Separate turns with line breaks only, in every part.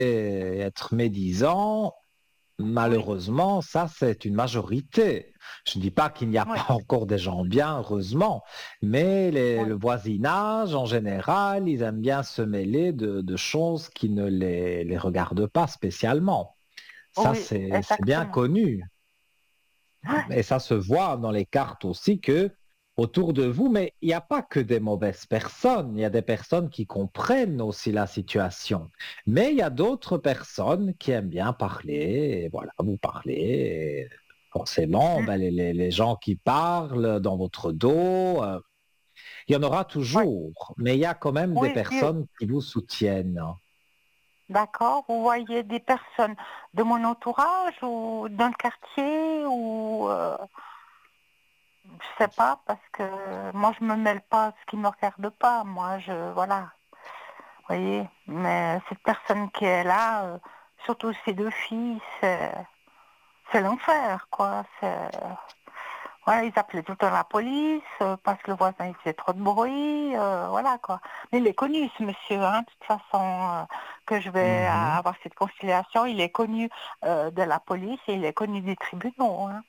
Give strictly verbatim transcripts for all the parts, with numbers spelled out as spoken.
être médisant,
Oui,
malheureusement, ça c'est une majorité. Je ne dis pas qu'il n'y a
oui,
pas encore des gens bien, heureusement, mais les- le
oui,
voisinage en général, ils aiment bien se mêler de, de choses qui ne les, les regardent pas spécialement. Ça,
oui,
c'est, c'est bien
exactement.
connu.
Ouais,
Et ça se voit dans les cartes aussi que autour de vous, mais il n'y a pas que des mauvaises personnes, il y a des personnes qui comprennent aussi la situation. Mais il y a d'autres personnes qui aiment bien parler, et voilà, vous parlez, et forcément,
mm,
ben, les, les- les gens qui parlent dans votre dos, euh, il y en aura
ouais.
toujours, mais il y a quand même des
Oui, puis,
personnes qui vous soutiennent.
d'accord, vous voyez des personnes de mon entourage ou dans le quartier ou euh, je sais pas parce que moi je me mêle pas à ce qui me regarde pas. Moi je voilà, vous voyez. Mais cette personne qui est là, euh, surtout ces deux filles, c'est c'est l'enfer quoi. C'est voilà, ils appelaient tout le temps la police euh, parce que le voisin il faisait trop de bruit, euh, voilà quoi. Mais il est connu ce monsieur, hein, de toute façon euh, que je vais
Mhm.
avoir cette conciliation, il est connu euh, de la police et il est connu des tribunaux. Hein.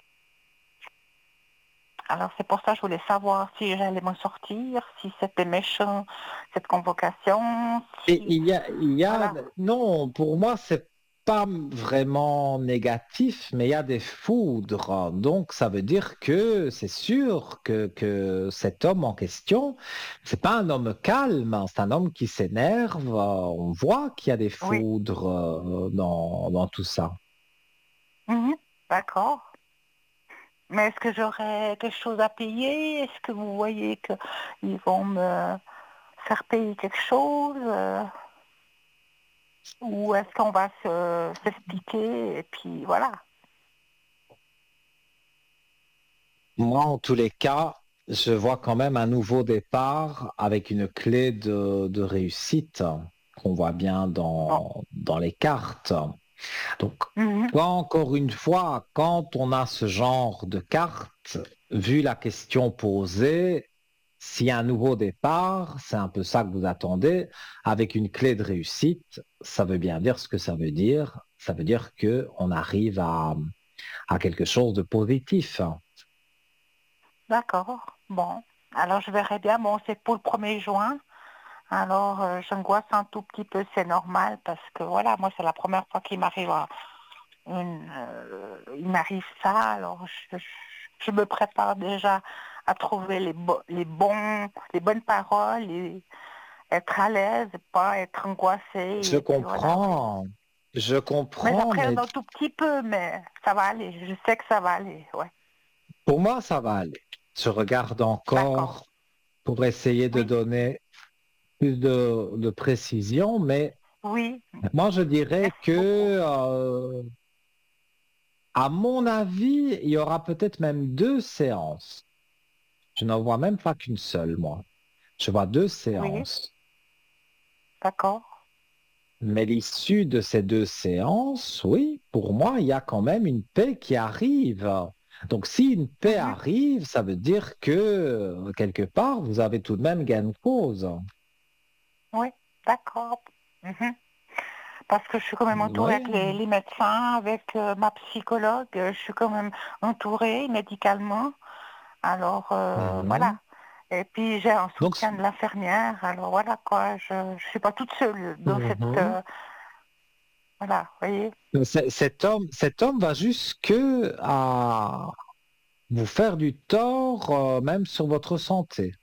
Alors c'est pour ça que je voulais savoir si j'allais m'en sortir, si c'était méchant cette convocation,
Et
si
il y a, il y a,
voilà.
non, pour moi, c'est pas vraiment négatif, mais il y a des foudres. Donc, ça veut dire que c'est sûr que, que cet homme en question, c'est pas un homme calme, hein, c'est un homme qui s'énerve. On voit qu'il y a des
Oui,
foudres euh, dans, dans tout ça.
mhm, d'accord. Mais est-ce que j'aurais quelque chose à payer? Est-ce que vous voyez qu'ils vont me faire payer quelque chose euh, ou est-ce qu'on va se s'expliquer et puis voilà.
Moi, en tous les cas, je vois quand même un nouveau départ avec une clé de, de réussite qu'on voit bien
Bon.
dans, dans les cartes. Donc,
Mhm.
encore une fois, quand on a ce genre de carte, vu la question posée, s'il y a un nouveau départ, c'est un peu ça que vous attendez, avec une clé de réussite, ça veut bien dire ce que ça veut dire. Ça veut dire que on arrive à, à quelque chose de positif.
D'accord. Bon. Alors je verrai bien. Bon, c'est pour le premier juin. Alors euh, j'angoisse un tout petit peu, c'est normal parce que voilà, moi c'est la première fois qu'il m'arrive à- une, euh, il m'arrive ça. Alors je, je- je me prépare déjà à trouver les, bo- les bons, les bonnes paroles et être à l'aise, et pas être angoissée
Je
et puis voilà, vous voyez.
comprends, je
Mais
comprends, mais
j'appréhende un tout petit peu, mais ça va aller. Je sais que ça va aller, ouais.
pour moi, ça va aller. Je regarde
D'accord.
encore pour essayer de
Oui,
donner plus de, de précision, mais
oui.
moi, je dirais
Merci
que,
beaucoup.
euh, à mon avis, il y aura peut-être même deux séances. Je n'en vois même pas qu'une seule, moi. Je vois deux
Oui,
séances.
d'accord.
Mais l'issue de ces deux séances, oui, pour moi, il y a quand même une paix qui arrive. Donc, si une paix
Mhm.
arrive, ça veut dire que, euh, quelque part, vous avez tout de même gain de cause.
Oui, d'accord. Mhm. Parce que je suis quand même entourée avec
Oui.
les, les médecins, avec euh, ma psychologue. euh, Je suis quand même entourée médicalement. Alors, euh, voilà.
Mhm.
Et puis, j'ai un
Donc,
soutien de l'infirmière. Alors, voilà quoi. Je ne suis pas toute seule dans cette...
mhm.
euh, voilà, vous voyez.
C- Cet homme, cet homme va jusque à vous faire du tort, euh, même sur votre santé.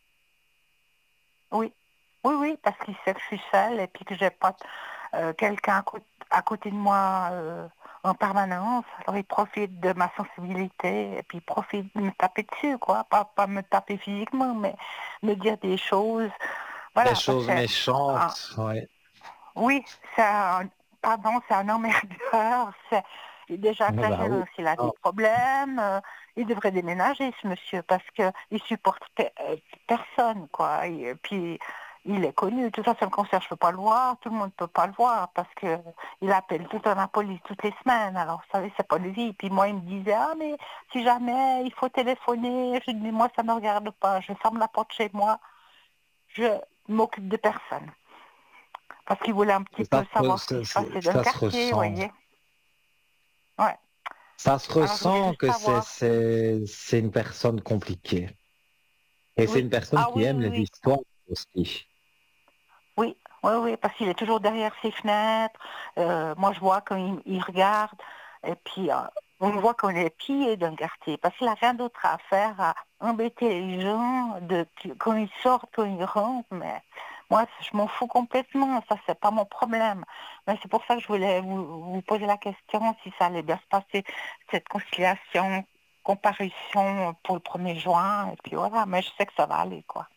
Oui, oui, oui, parce qu'il sait que je suis seule et puis que j'ai pas euh, quelqu'un à, cô- à côté de moi euh, en permanence. Alors il profite de ma sensibilité et puis il profite de me taper dessus, quoi. Pas, pas me taper physiquement, mais me dire des choses.
Des
Voilà, parce
choses
que ah,
méchantes, ouais.
oui, c'est un, pardon, c'est un emmerdeur. C'est déjà que
Ah
la
bah oui.
gérance, il a
Ah.
des problèmes. euh, il devrait déménager, ce monsieur, parce que il supporte pe- euh, personne, quoi. Et, puis, il est connu. Tout ça, c'est un concert, je ne peux pas le voir. Tout le monde ne peut pas le voir, parce que il appelle tout le temps la police toutes les semaines. Alors, vous savez, c'est pas de vie. Puis moi, il me disait, ah, mais si jamais il faut téléphoner, je dis, moi, ça ne me regarde pas. Je ferme la porte chez moi. Je m'occupe de personne. Parce qu'il voulait un petit
Ça,
peu
se-
savoir ce qui
ça,
se
ça-
passait dans le
ça se
quartier, vous
ressent.
voyez. Ouais.
Ça se
Alors je voulais
ressent
juste
que c'est
savoir.
c'est c'est une personne compliquée. Et c'est
Oui.
une personne
Ah
qui
oui,
aime
oui,
les
oui.
histoires aussi.
Oui, oui, oui, parce qu'il est toujours derrière ses fenêtres. Euh, moi, je vois quand il, il regarde. Et puis, euh, on voit qu'on est pillé d'un quartier. Parce qu'il n'a rien d'autre à faire, à embêter les gens de, quand ils sortent, quand ils rentrent. Mais moi, je m'en fous complètement. Ça, c'est pas mon problème. Mais c'est pour ça que je voulais vous, vous poser la question si ça allait bien se passer, cette conciliation, comparution pour le premier juin. Et puis voilà, mais je sais que ça va aller, quoi.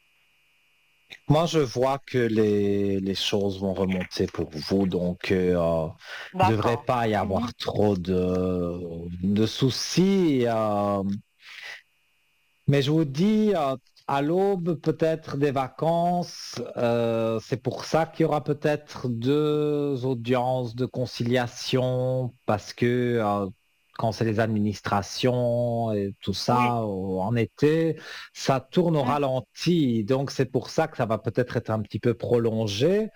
Moi, je vois que les, les choses vont remonter pour vous, donc euh, il ne devrait
D'accord.
pas y
Mhm.
avoir trop de, de soucis. euh. Mais je vous dis, euh, à l'aube peut-être des vacances, euh, c'est pour ça qu'il y aura peut-être deux audiences de conciliation, parce que euh, quand c'est les administrations et tout
Oui.
ça au- en été, ça tourne au
Mhm.
ralenti. Donc c'est pour ça que ça va peut-être être un petit peu prolongé.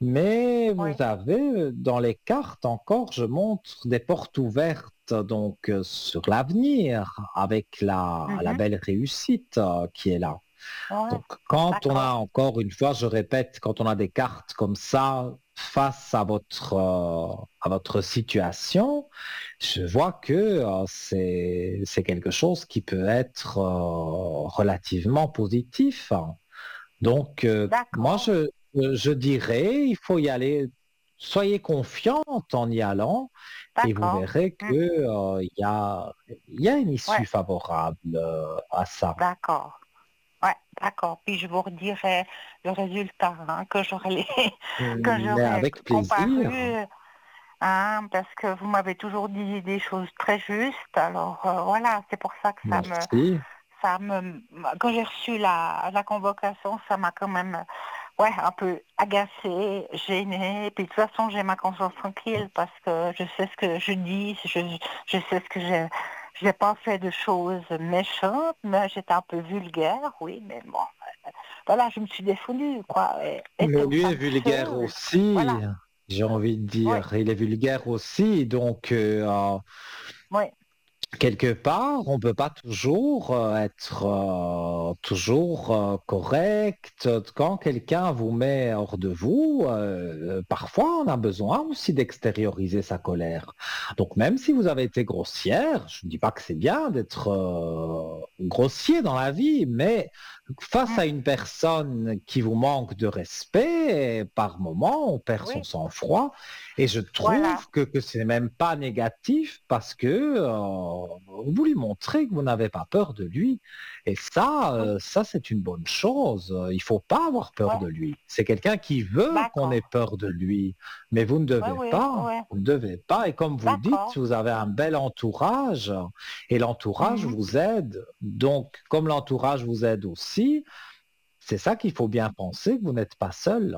Mais vous
Oui.
avez euh, dans les cartes encore, je montre des portes ouvertes donc euh, sur l'avenir avec la, la
Mhm.
belle réussite euh, qui est là.
Ouais,
Donc quand on a
d'accord.
encore une fois, je répète, quand on a des cartes comme ça face à votre euh, à votre situation, je vois que euh, c'est c'est quelque chose qui peut être euh, relativement positif. Donc euh, moi
D'accord.
je je dirais, il faut y aller. Soyez confiante en y allant et vous
D'accord.
verrez que
Mm.
euh, il y a il y a une
Ouais,
issue favorable euh, à ça.
d'accord. Ouais, d'accord. Puis je vous redirai le résultat hein, que j'aurai les... que
Mais
j'aurai
avec plaisir.
comparu, hein, parce que vous m'avez toujours dit des choses très justes. Alors euh, voilà, c'est pour ça que ça me
Merci.
ça me quand j'ai reçu la, la convocation, ça m'a quand même ouais, un peu agacée, gênée. Puis de toute façon, j'ai ma conscience tranquille parce que je sais ce que je dis, je, je sais ce que j'ai. Je n'ai pas fait de choses méchantes, mais j'étais un peu vulgaire, oui, mais bon. euh, Voilà, je me suis défendue, quoi. Et,
Mais
était aux
lui est
femmes
vulgaire
seules.
aussi,
Voilà.
j'ai envie de
Oui,
dire. Il est vulgaire aussi, donc euh, euh,
oui,
quelque part, on ne peut pas toujours euh, être euh, toujours euh, correct. Quand quelqu'un vous met hors de vous, euh, parfois on a besoin aussi d'extérioriser sa colère. Donc même si vous avez été grossière, je ne dis pas que c'est bien d'être euh, grossier dans la vie, mais face
mm,
à une personne qui vous manque de respect, par moment, on perd son
oui,
sang-froid. Et je
voilà.
trouve que, que c'est même pas négatif parce que euh, vous lui montrez que vous n'avez pas peur de lui. Et ça,
Oui,
euh, ça c'est une bonne chose. Il faut pas avoir peur
ouais,
de lui. C'est quelqu'un qui veut qu'on ait
d'accord.
peur de lui, mais vous ne
Oui,
devez
oui,
pas.
oui,
Vous ne devez pas. Et comme vous le dites,
d'accord.
vous avez un bel entourage et l'entourage
Mhm,
vous aide. Donc, comme l'entourage vous aide aussi, c'est ça qu'il faut bien penser, que vous n'êtes pas seul.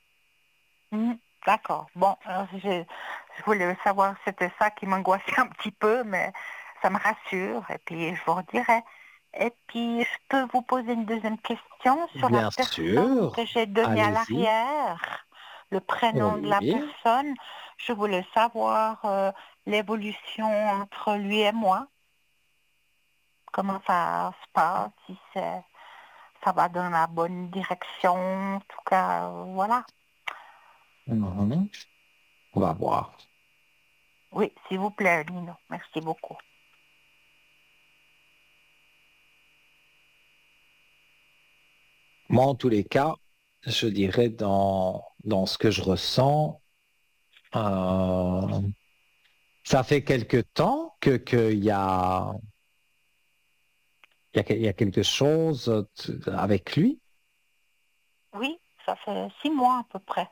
mhm, d'accord. Bon, alors, je, je voulais savoir, c'était ça qui m'angoissait un petit peu, mais ça me rassure, et puis je vous redirai. Et puis, je peux vous poser une deuxième question sur la
Bien
personne que
sûr,
j'ai donnée à
allez-y.
l'arrière, le prénom de la
Oui.
personne. Je voulais savoir euh, l'évolution entre lui et moi, comment ça se passe, si c'est, ça va dans la bonne direction, en tout cas, euh, voilà.
Mhm. On va voir.
Oui, s'il vous plaît, Nino, merci beaucoup.
Moi, en tous les cas, je dirais dans, dans ce que je ressens, euh, ça fait quelque temps que qu'il y a, il y a, il y a quelque chose avec lui.
Oui, ça fait six mois à peu près.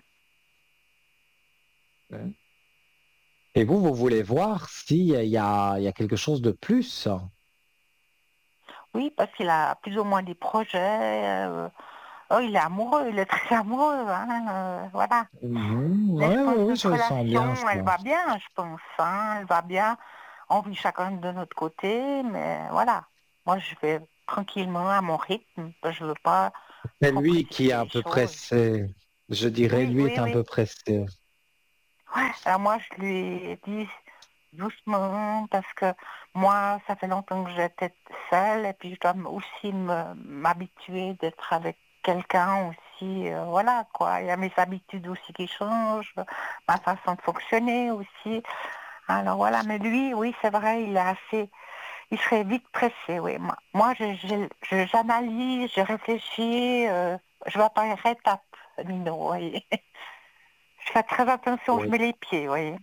Et vous, vous voulez voir s'il y a, il y a quelque chose de plus.
Oui, parce qu'il a plus ou moins des projets. euh, oh, il est amoureux, il est très amoureux, hein, euh, voilà.
Mhm.
Mais
Oui,
je
oui,
pense que
oui,
notre
je le sens bien,
relation, elle
ça.
va bien, je pense, hein, elle va bien. On vit chacun de notre côté, mais voilà. Moi, je vais tranquillement à mon rythme. Je veux pas
C'est
trop
lui qui est
précipiter
un
les
peu
choses.
pressé. Je dirais,
Oui,
lui est
oui,
un
oui.
peu pressé.
Ouais. Alors moi, je lui ai dit doucement parce que moi, ça fait longtemps que j'étais seule et puis je dois m- aussi me- m'habituer d'être avec quelqu'un aussi. Euh, voilà quoi. Il y a mes habitudes aussi qui changent, ma façon de fonctionner aussi. Alors voilà, mais lui, oui, c'est vrai, il est assez, il serait vite pressé, oui. Moi, moi je, je- je- j'analyse, je réfléchis, euh, je vais par étapes, Nino, vous voyez. Je fais très attention, je
Oui.
mets les pieds, vous voyez.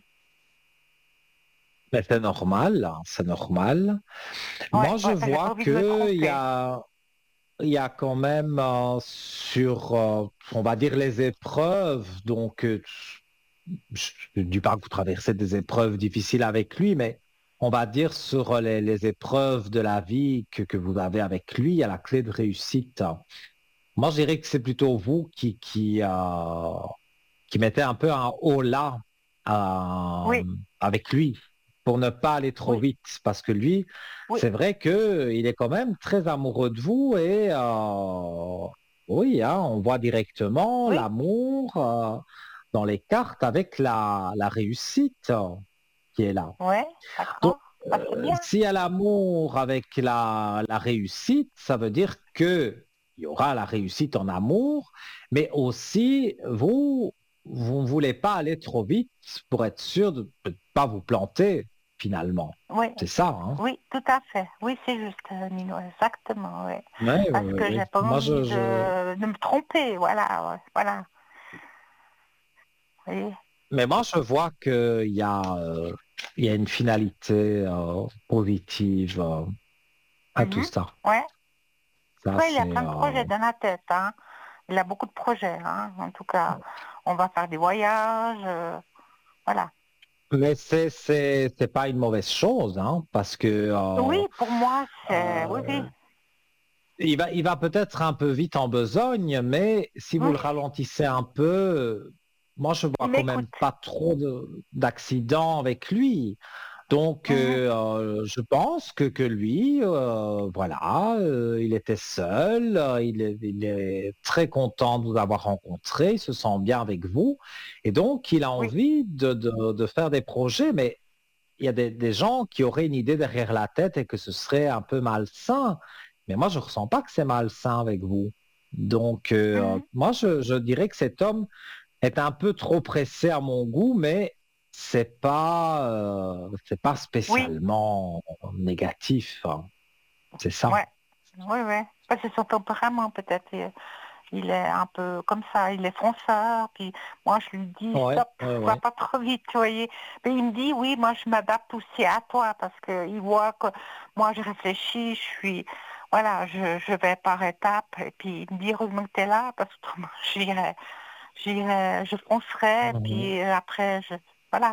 Mais c'est normal, hein, c'est normal.
Ouais,
Moi, je
ouais, j'ai pas
vois
envie de me
que il y
tromper.
a, il y a quand même euh, sur, euh, on va dire, les épreuves, donc euh, je ne dis pas que vous traversez des épreuves difficiles avec lui, mais on va dire sur les, les épreuves de la vie que, que vous avez avec lui, il y a la clé de réussite. Moi, je dirais que c'est plutôt vous qui, qui, euh, qui mettez un peu un haut là euh,
Oui,
avec lui pour ne pas aller trop
oui,
vite. Parce que lui,
oui.
c'est vrai qu'il est quand même très amoureux de vous et euh, oui, hein, on voit directement
Oui,
l'amour euh, dans les cartes avec la, la réussite euh, qui est là.
ouais,
Donc,
d'accord. Bah, c'est
euh,
bien.
s'il y a l'amour avec la, la réussite, ça veut dire que il y aura la réussite en amour, mais aussi vous, vous ne voulez pas aller trop vite pour être sûr de ne pas vous planter finalement.
Oui,
C'est ça, hein?
oui, tout à fait. Oui, c'est juste, euh, Nino, exactement, oui.
Oui, oui,
Parce
oui,
que
oui.
j'ai pas
Moi,
envie
je, je...
de, de me tromper, voilà, ouais, voilà. Oui.
Mais moi, je vois qu'il y a, euh, il y a une finalité euh, positive euh, à tout
Mhm.
ça.
Ouais.
Ça,
Ouais, il a
c'est...
plein de
euh,
projets dans la tête, hein. Il a beaucoup de projets, hein. En tout cas, on va faire des voyages, euh, voilà.
Mais c'est c'est c'est pas une mauvaise chose, hein, parce que
Oui,
euh,
pour moi, c'est, oui,
euh,
oui,
il va il va peut-être un peu vite en besogne, mais si vous
oui.
le ralentissez un peu, moi je vois
Il
quand même
m'écoute.
pas trop de- d'accidents avec lui. Donc
Mhm.
euh, euh, je pense que que lui, euh, voilà, euh, il était seul, euh, il est, il est très content de vous avoir rencontré, il se sent bien avec vous, et donc il a
Oui.
envie de de, de faire des projets, mais il y a des, des gens qui auraient une idée derrière la tête et que ce serait un peu malsain. Mais moi, je ne ressens pas que c'est malsain avec vous. Donc, euh,
Mhm.
moi, je, je dirais que cet homme est un peu trop pressé à mon goût, mais c'est pas, euh, c'est pas
Oui,
spécialement négatif, hein. C'est ça.
ouais. Oui, oui. Parce que c'est son tempérament, peut-être. Il il est un peu comme ça, il est fonceur, puis moi je lui dis
Ouais,
stop,
ouais,
va
ouais.
pas trop vite, vous voyez. Mais il me dit oui, moi je m'adapte aussi à toi parce qu'il voit que moi je réfléchis, je suis, voilà, je, je vais par étapes, et puis il me dit heureusement que tu es là parce que autrement j'irai, j'irai, je foncerai,
Mhm.
puis après, je, voilà.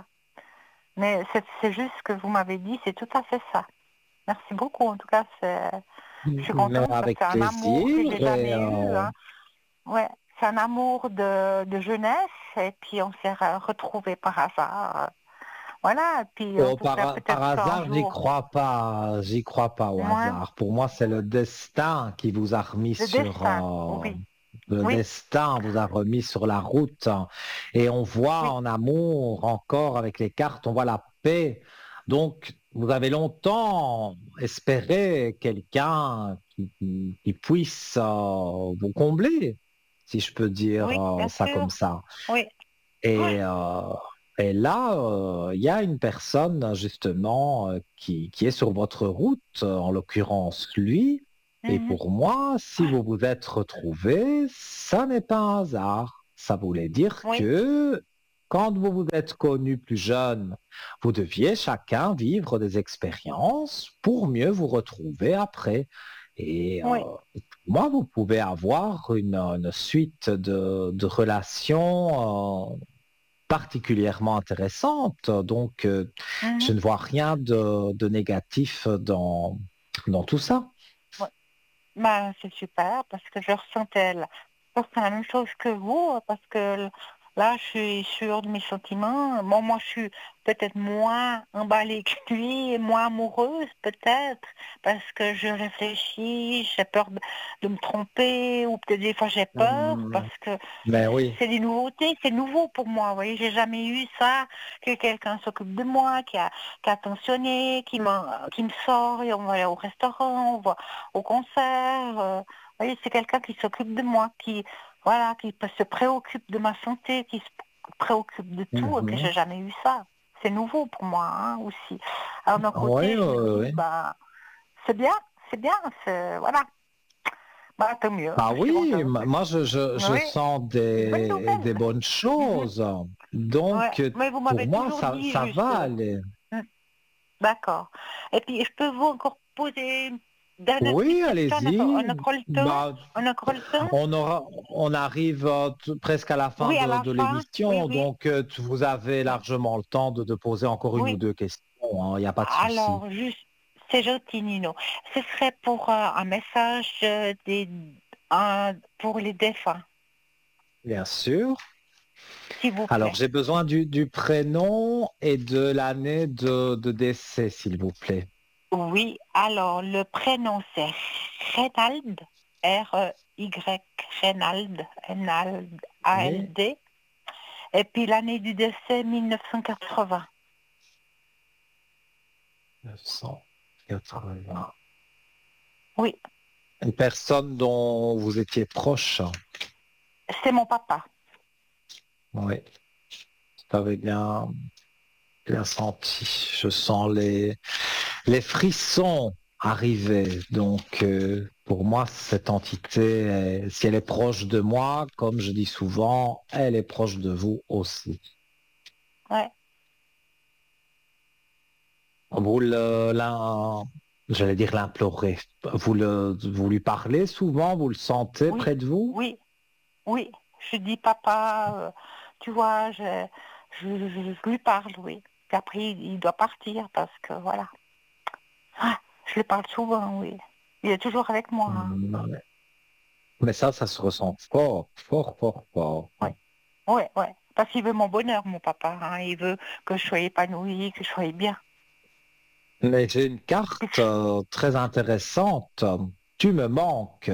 Mais c'est c'est juste ce que vous m'avez dit, c'est tout à fait ça. Merci beaucoup, en tout cas, c'est, je suis
Mais
contente parce que
avec
c'est un amour que
plaisir
j'ai
et
jamais eu,
euh,
hein. Ouais, c'est un amour de, de jeunesse et puis on s'est re- retrouvés par hasard. Voilà, et puis en
oh,
tout cas
par, par
peut-être qu'un
hasard, j'y
jour,
crois pas, j'y crois pas au
ouais,
hasard. Pour moi, c'est le destin qui vous a remis
le
sur,
destin,
euh,
oui,
le
oui,
destin vous a remis sur la route. Et on voit
oui,
en amour encore avec les cartes, on voit la paix. Donc, vous avez longtemps espéré quelqu'un qui, qui- qui puisse euh, vous combler, si je peux dire
oui,
euh,
bien
ça
sûr,
comme ça.
oui,
Et,
ouais,
euh, et là, euh, il y a une personne justement euh, qui, qui est sur votre route, euh, en l'occurrence lui. Et
mhm,
pour moi, si
ouais,
vous vous êtes retrouvés, ça n'est pas un hasard. Ça voulait dire
oui,
que quand vous vous êtes connus plus jeunes, vous deviez chacun vivre des expériences pour mieux vous retrouver après. Et euh,
oui,
moi, vous pouvez avoir une, une suite de, de relations euh, particulièrement intéressante. Donc, euh, je
mhm,
ne vois rien de, de négatif dans, dans tout ça.
ouais. Ben, c'est super parce que je ressentais la, je ressens la même chose que vous parce que Là, je suis sûre de mes sentiments. Bon, moi, je suis peut-être moins emballée que lui, moins amoureuse, peut-être, parce que je réfléchis, j'ai peur de, de me tromper, ou peut-être des fois j'ai peur,
Hum,
parce que
Mais oui.
c'est des nouveautés, c'est nouveau pour moi. Vous voyez, j'ai jamais eu ça, que quelqu'un s'occupe de moi, qui a, qui a attentionné, qui, m'a- qui me sort, et on va aller au restaurant, on va au concert. euh, vous voyez, c'est quelqu'un qui s'occupe de moi, qui, voilà, qui se préoccupe de ma santé, qui se préoccupe de tout, et que
Mhm.
j'ai jamais eu ça. C'est nouveau pour moi, hein, aussi. Alors d'un
Oui,
côté, je me
oui,
dis,
oui.
bah, c'est bien, c'est bien, c'est, voilà, bah, tant mieux,
Ah
je suis
oui,
contente.
m- moi je, je, je
Oui,
sens
c'est une bonne
des, des
nouvelle.
bonnes
Mhm.
choses.
Ouais,
Donc, euh,
mais vous
pour
m'avez
moi,
toujours
ça,
dit
ça
juste.
va
euh,
aller.
hmm, D'accord. Et puis, je peux vous encore poser une dernière
Oui,
petite question. On a,
allez-y.
on a encore le temps?
Bah,
On a encore le temps?
on aura, on arrive euh, t- presque à la fin
Oui, à
de,
la
de
fin. Oui,
l'émission,
oui.
donc euh, tu- vous avez
Hmm,
largement le temps de, de poser encore une ou
Oui.
deux questions, hein, il n'y a pas de souci.
Alors, juste, c'est gentil, Nino. Ce serait pour euh, un message euh, des, un- pour les défunts,
Bien sûr.
s'il vous
Alors,
plaît.
j'ai besoin du, du prénom et de l'année de, de décès, s'il vous plaît.
Oui, alors, le prénom, c'est Reynald, R-E-Y, Reynald,
Oui.
N-A-L-D. Et puis l'année du décès, mille neuf cent quatre-vingts.
neuf cent quatre-vingts.
Oui,
Une personne dont vous étiez proche.
c'est mon papa.
Oui, vous avez bien, bien senti. Je sens les, les frissons arriver. Donc, euh, pour moi, cette entité, est- si elle est proche de moi, comme je dis souvent, elle est proche de vous aussi.
Ouais.
Vous le, l'im- j'allais dire l'implorer. Vous le, vous lui parlez souvent, vous le sentez
Oui,
près de vous?
oui, oui. Je dis papa, euh, tu vois, je, je, je- je lui parle, oui. Puis après, il, il doit partir parce que voilà. Ah, je lui parle souvent, oui. Il est toujours avec moi, hein.
Mm, Mais ça, ça se ressent fort, fort, fort, fort.
Oui, oui, oui. Parce qu'il veut mon bonheur, mon papa, hein. Il veut que je sois épanouie, que je sois bien.
Mais j'ai une
Puis
carte euh, très intéressante. Tu me manques.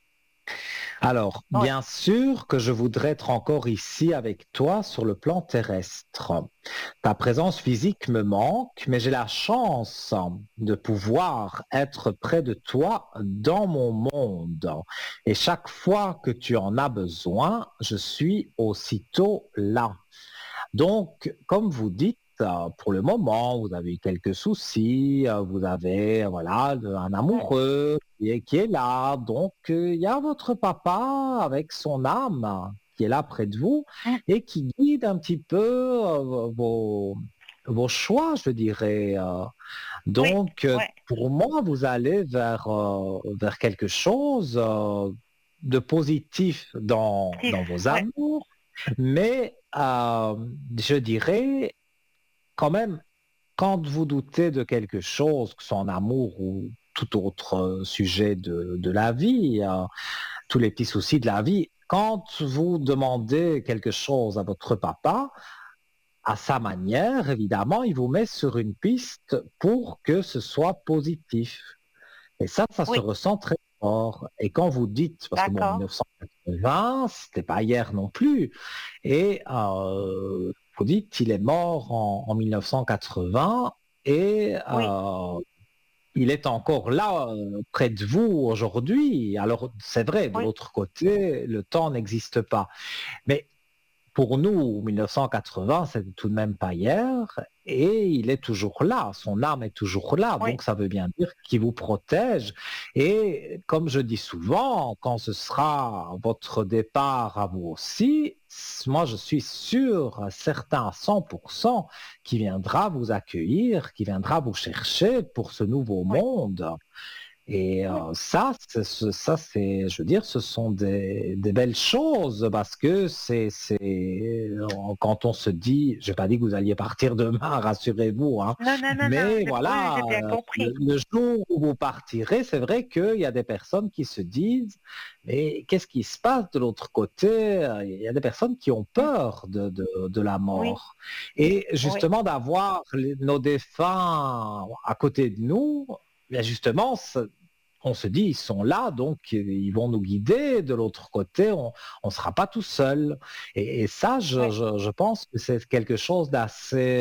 Alors,
oui,
bien sûr que je voudrais être encore ici avec toi sur le plan terrestre. Ta présence physique me manque, mais j'ai la chance de pouvoir être près de toi dans mon monde. Et chaque fois que tu en as besoin, je suis aussitôt là. Donc, comme vous dites, euh, pour le moment, vous avez eu quelques soucis, euh, vous avez voilà un
oui,
amoureux qui est, qui est là. Donc, euh, il y a votre papa avec son âme qui est là près de vous
mm,
et qui guide un petit peu euh, vos, vos choix, je dirais. euh.
oui,
Donc, euh,
oui.
pour moi, vous allez vers, euh, vers quelque chose euh, de positif dans,
Steve,
dans vos
oui,
amours, mais euh, je dirais quand même, quand vous doutez de quelque chose, que ce soit en amour ou tout autre euh, sujet de, de la vie, euh, tous les petits soucis de la vie, quand vous demandez quelque chose à votre papa, à sa manière, évidemment, il vous met sur une piste pour que ce soit positif. Et ça, ça se
oui,
ressent très fort. Et quand vous dites, parce que bon,
d'accord.
mille neuf cent quatre-vingts, c'était pas hier non plus, et euh, vous dites, il est mort en, en mille neuf cent quatre-vingts et
Oui,
euh, il est encore là, euh, près de vous aujourd'hui. Alors, c'est vrai, de
oui,
l'autre côté, le temps n'existe pas. Mais pour nous, mille neuf cent quatre-vingts, c'est tout de même pas hier, et il est toujours là, son âme est toujours là,
oui,
donc ça veut bien dire qu'il vous protège. Et comme je dis souvent, quand ce sera votre départ à vous aussi, moi je suis sûr, certain à cent pour cent, qu'il viendra vous accueillir, qu'il viendra vous chercher pour ce nouveau
oui,
monde. Et
Oui,
euh, ça, c'est, ce- ça, c'est, je veux dire, ce sont des, des belles choses parce que c'est, c'est, euh, quand on se dit, je n'ai pas dit que vous alliez partir demain, rassurez-vous, hein,
non, non, non, non,
mais
j'ai oui,
voilà,
j'ai bien
euh, le,
compris.
le jour où vous partirez, c'est vrai qu'il y a des personnes qui se disent, mais qu'est-ce qui se passe de l'autre côté? Il y a des personnes qui ont
Mm.
peur de, de, de la
Oui,
mort. Et
oui,
justement, d'avoir les- nos défunts à côté de nous, bien justement, on se dit, ils sont là, donc ils vont nous guider. De l'autre côté, on ne sera pas tout seul. Et, et ça, je,
oui.
je, je pense que c'est quelque chose d'assez